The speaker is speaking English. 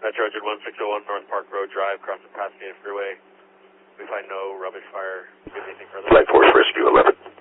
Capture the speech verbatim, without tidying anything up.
Metro Engine one six zero one North Park Road Drive, across the Pasadena Freeway. We find no rubbish fire. Do anything further? Flight Force Rescue eleven.